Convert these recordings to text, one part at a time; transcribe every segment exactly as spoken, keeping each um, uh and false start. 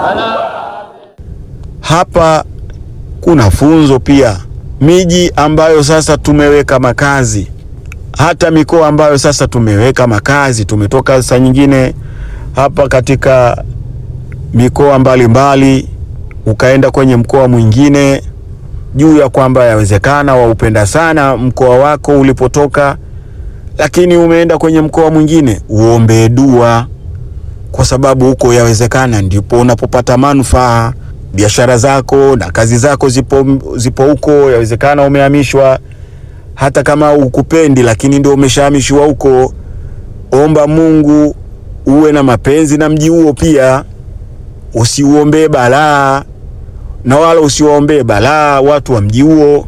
Hapa kuna funzo pia. Miji ambayo sasa tumeweka makazi, hata mikoa ambayo sasa tumeweka makazi, tumetoka saa nyingine hapa katika mikoa mbalimbali ukaenda kwenye mkoa mwingine, juu ya kwamba yawezekana waupenda sana mkoa wako ulipotoka, lakini umeenda kwenye mkoa mwingine, uombe dua, kwa sababu huko yawezekana ndipo unapopata manufaa. Biashara zako na kazi zako zipo zipo huko, yawezekana umehamishwa, hata kama ukupendi, lakini ndio umeshahamishwa huko. Omba Mungu uwe na mapenzi na mji huo pia, usiuombe balaa na wala usiwaombe balaa watu wa mji huo.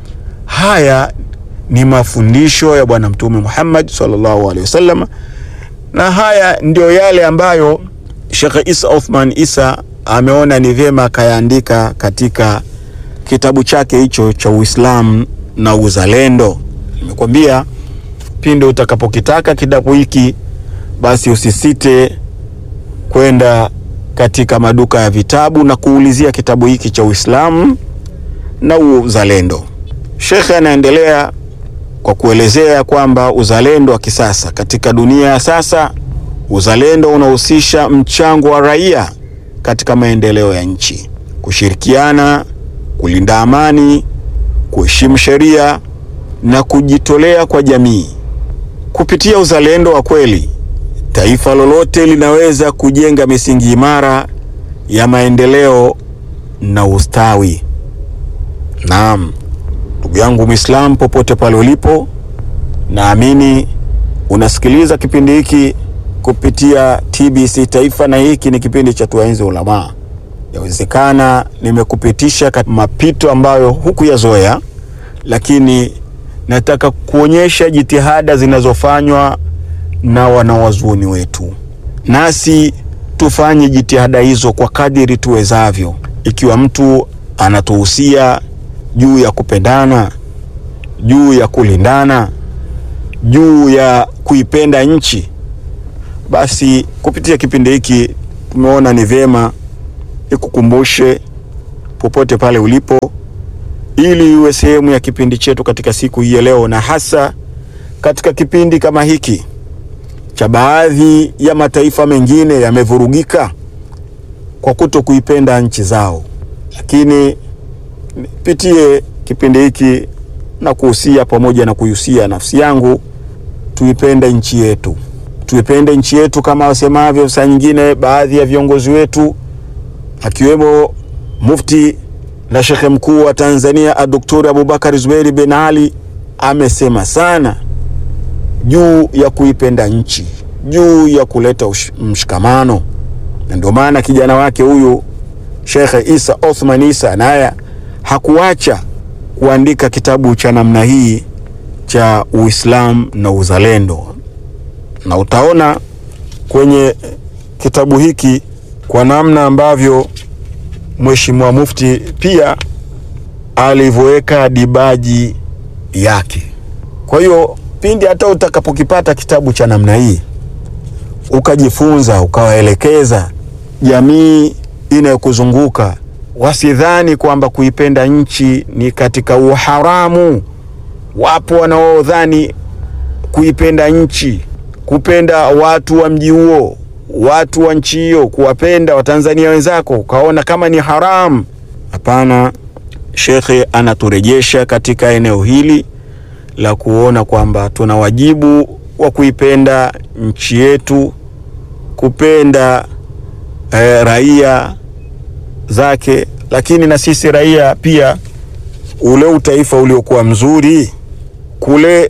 Haya ni mafundisho ya Bwana Mtume Muhammad sallallahu alaihi wasallam, na haya ndio yale ambayo Sheikh Isa Othman Isa ameona ni vyema kayaandika katika kitabu chake hicho cha Uislamu na Uzalendo. Nimekwambia pindi utakapokitaka kitabu hiki, basi usisite kwenda katika maduka ya vitabu na kuulizia kitabu hiki cha Uislamu na Uzalendo. Sheikh anaendelea kwa kuelezea kwamba uzalendo wa kisasa katika dunia ya sasa, uzalendo unahusisha mchango wa raia katika maendeleo ya nchi, kushirikiana, kulinda amani, kuheshimu sheria na kujitolea kwa jamii. Kupitia uzalendo wa kweli, taifa lolote linaweza kujenga misingi imara ya maendeleo na ustawi. Naam, ndugu yangu Muislam, popote pale ulipo, naamini unasikiliza kipindi hiki kupitia T B C Taifa, na hiki ni kipindi cha Tuwaenzi Ulama. Yawezekana nimekupitisha katika mapito ambayo hukuyazoea, lakini nataka kuonyesha jitihada zinazofanywa na wanawazuoni wetu, nasi tufanye jitihada hizo kwa kadiri tuwezavyo. Ikiwa mtu anatuhusia juu ya kupendana, juu ya kulindana, juu ya kuipenda nchi, basi kupitia kipindi hiki tumeona ni vyema ikukumbushe popote pale ulipo, ili iwe sehemu ya kipindi chetu katika siku hii ya leo, na hasa katika kipindi kama hiki cha baadhi ya mataifa mengine yamevurugika kwa kuto kuipenda nchi zao. Lakini pitie kipindi hiki na kuhusia pamoja na kuyusia nafsi yangu, tuipende nchi yetu. Tuipende nchi yetu kama wasemavyo saa nyingine baadhi ya viongozi wetu, akiwemo Mufti na Sheikh Mkuu wa Tanzania Daktari Abubakar Zuberi bin Ali amesema sana juu ya kuipenda nchi, juu ya kuleta mshikamano. Na ndio maana kijana wake huyu Sheikh Isa Othman Isa naye hakuacha kuandika kitabu cha namna hii cha Uislamu na Uzalendo. Na utaona kwenye kitabu hiki kwa namna ambavyo Mheshimiwa Mufti pia alivyoweka dibaji yake. Kwa hiyo pindi hata utakapokipata kitabu cha namna hii, ukajifunza, ukawaelekeza jamii inayokuzunguka, wasidhani kwamba kuipenda nchi ni katika uharamu. Wapo wanaodhani kuipenda nchi, kupenda watu wa mji huo, watu wa nchi hiyo, kuwapenda Watanzania wenzako kaona kama ni haramu. Hapana, Shekhe anaturejesha katika eneo hili la kuona kwamba tuna wajibu wa kuipenda nchi yetu, kupenda eh, raia zake, lakini na sisi raia pia, ule utaifa uliokuwa mzuri, kule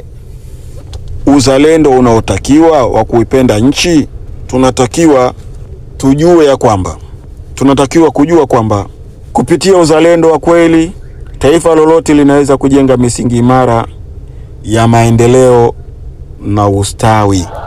uzalendo unaotakiwa wa kuipenda nchi, tunatakiwa tujue ya kwamba tunatakiwa kujua kwamba kupitia uzalendo wa kweli taifa lolote linaweza kujenga misingi imara ya maendeleo na ustawi.